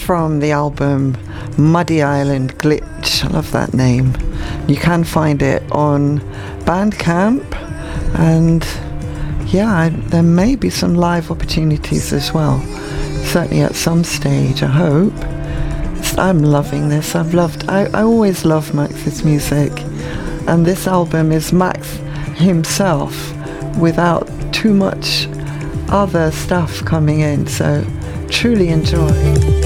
from the album Muddy Island Glitch. I love that name. You can find it on Bandcamp, and yeah, there may be some live opportunities as well. Certainly at some stage, I hope. I'm loving this. I always love Max's music, and this album is Max himself without too much other stuff coming in, so truly enjoy.